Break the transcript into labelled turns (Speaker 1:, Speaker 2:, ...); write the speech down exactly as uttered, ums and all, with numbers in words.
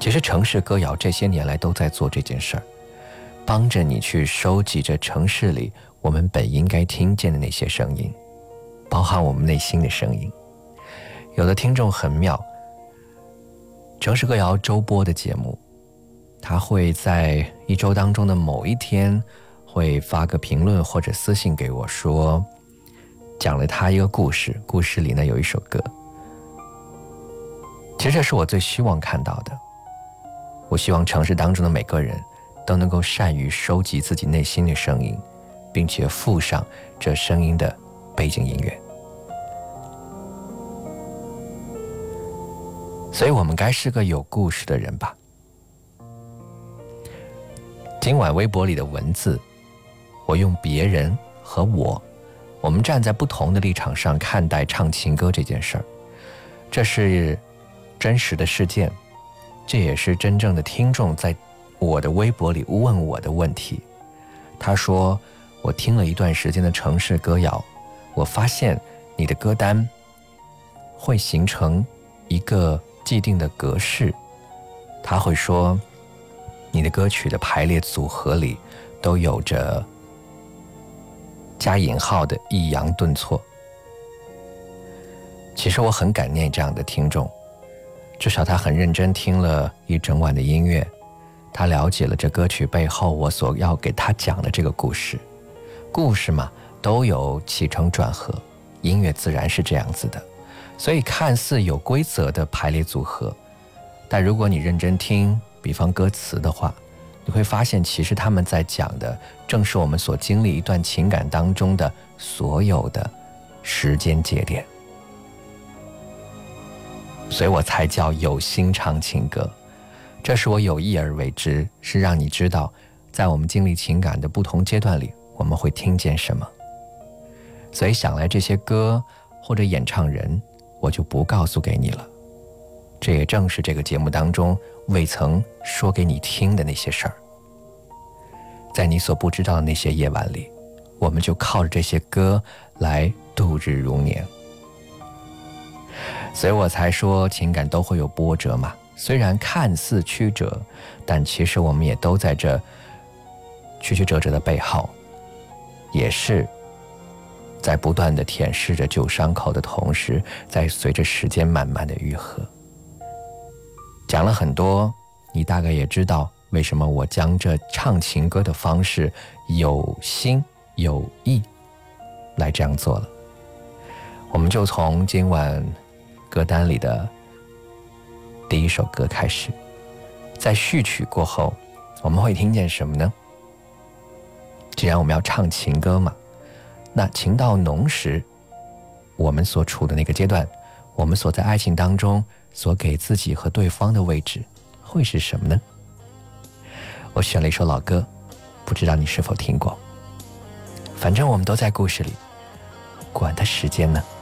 Speaker 1: 其实城市歌谣这些年来都在做这件事儿，帮着你去收集着城市里我们本应该听见的那些声音，包含我们内心的声音。有的听众很妙，城市歌谣周播的节目，他会在一周当中的某一天会发个评论或者私信给我，说讲了他一个故事，故事里呢有一首歌。其实这是我最希望看到的，我希望城市当中的每个人都能够善于收集自己内心的声音，并且附上这声音的背景音乐。所以我们该是个有故事的人吧。今晚微博里的文字，我用别人和我，我们站在不同的立场上看待唱情歌这件事儿，这是真实的事件，这也是真正的听众在我的微博里问我的问题。他说，我听了一段时间的城市歌谣，我发现你的歌单会形成一个既定的格式。他会说，你的歌曲的排列组合里都有着加引号的抑扬顿挫。其实我很感念这样的听众，至少他很认真听了一整晚的音乐，他了解了这歌曲背后我所要给他讲的这个故事。故事嘛，都有起承转合，音乐自然是这样子的。所以看似有规则的排列组合，但如果你认真听，比方歌词的话，你会发现其实他们在讲的正是我们所经历一段情感当中的所有的时间节点。所以我才叫有心唱情歌，这是我有意而为之，是让你知道在我们经历情感的不同阶段里我们会听见什么。所以想来这些歌或者演唱人我就不告诉给你了，这也正是这个节目当中未曾说给你听的那些事儿。在你所不知道的那些夜晚里，我们就靠着这些歌来度日如年。所以我才说情感都会有波折嘛，虽然看似曲折，但其实我们也都在这曲曲折折的背后，也是在不断地舔舐着旧伤口的同时，在随着时间慢慢的愈合。讲了很多，你大概也知道为什么我将这唱情歌的方式有心有意来这样做了。我们就从今晚歌单里的第一首歌开始，在序曲过后我们会听见什么呢？既然我们要唱情歌嘛，那情到浓时，我们所处的那个阶段，我们所在爱情当中所给自己和对方的位置会是什么呢？我选了一首老歌，不知道你是否听过。反正我们都在故事里，管他时间呢。